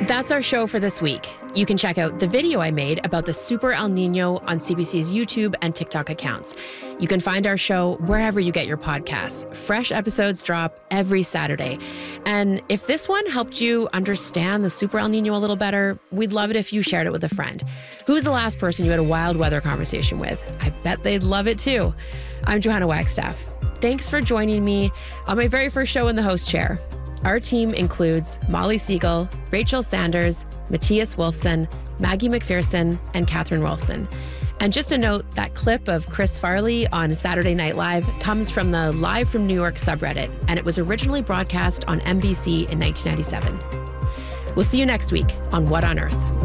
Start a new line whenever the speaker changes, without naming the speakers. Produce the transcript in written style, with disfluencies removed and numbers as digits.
That's our show for this week. You can check out the video I made about the Super El Nino on CBC's YouTube and TikTok accounts. You can find our show wherever you get your podcasts. Fresh episodes drop every Saturday. And if this one helped you understand the Super El Nino a little better, we'd love it if you shared it with a friend. Who's the last person you had a wild weather conversation with? I bet they'd love it too. I'm Johanna Wagstaff. Thanks for joining me on my very first show in the host chair. Our team includes Molly Siegel, Rachel Sanders, Matthias Wolfson, Maggie McPherson, and Catherine Wolfson. And just a note, that clip of Chris Farley on Saturday Night Live comes from the Live from New York subreddit, and it was originally broadcast on NBC in 1997. We'll see you next week on What on Earth?